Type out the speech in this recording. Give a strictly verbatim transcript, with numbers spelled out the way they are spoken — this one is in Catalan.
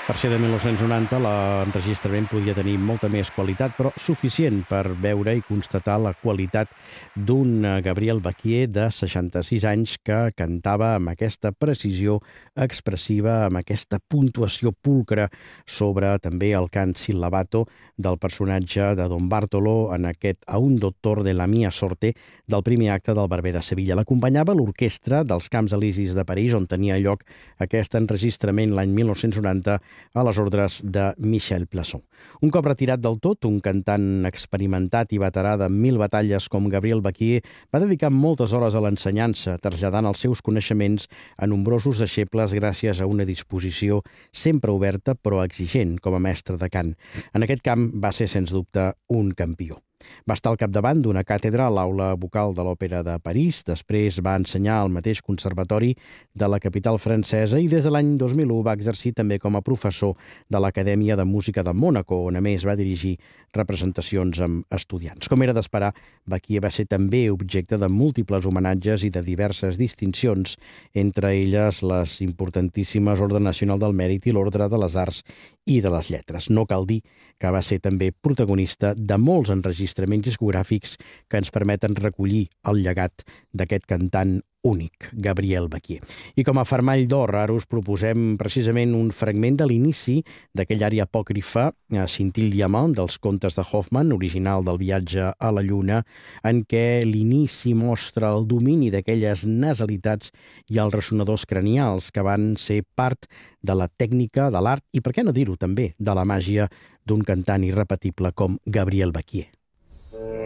Per ser de mil nou-cents noranta, l'enregistrament podia tenir molta més qualitat, però suficient per veure i constatar la qualitat d'un Gabriel Baquier de seixanta-sis anys que cantava amb aquesta precisió expressiva, amb aquesta puntuació pulcra sobre també el cant sillabato del personatge de Don Bartolo en aquest A un doctor de la mia sorte del primer acte del Barber de Sevilla. L'acompanyava l'orquestra dels Camps Elisis de París, on tenia lloc aquest enregistrament l'any mil nou-cents noranta a les ordres de Michel Plasson. Un cop retirat del tot, un cantant experimentat i veterà de mil batalles com Gabriel Baquier va dedicar moltes hores a l'ensenyança, traslladant els seus coneixements a nombrosos deixebles gràcies a una disposició sempre oberta però exigent com a mestre de cant. En aquest camp va ser, sens dubte, un campió. Va estar al capdavant d'una càtedra a l'Aula Vocal de l'Òpera de París, després va ensenyar al mateix conservatori de la capital francesa i des de l'any dos mil u va exercir també com a professor de l'Acadèmia de Música de Mònaco, on a més va dirigir representacions amb estudiants. Com era d'esperar, Baquier va ser també objecte de múltiples homenatges i de diverses distincions, entre elles les importantíssimes Ordre Nacional del Mèrit i l'Ordre de les Arts i de les Lletres. No cal dir que va ser també protagonista de molts enregistraments discogràfics que ens permeten recollir el llegat d'aquest cantant únic, Gabriel Baquier. I com a fermall d'or, ara us proposem precisament un fragment de l'inici d'aquella ària apòcrifa, Scintille Diamant, dels contes de Hoffmann, original del Viatge a la Lluna, en què l'inici mostra el domini d'aquelles nasalitats i els ressonadors cranials que van ser part de la tècnica, de l'art i, per què no dir-ho també, de la màgia d'un cantant irrepetible com Gabriel Baquier.